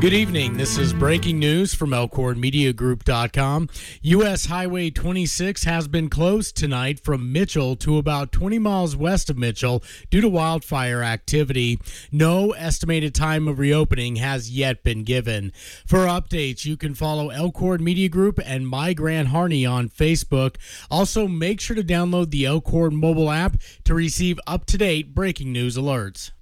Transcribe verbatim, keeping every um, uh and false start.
Good evening. This is breaking news from Elkhorn Media Group dot com. U S Highway twenty-six has been closed tonight from Mitchell to about twenty miles west of Mitchell due to wildfire activity. No estimated time of reopening has yet been given. For updates, you can follow Elkhorn Media Group and My Grant Harney on Facebook. Also, make sure to download the Elkhorn mobile app to receive up-to-date breaking news alerts.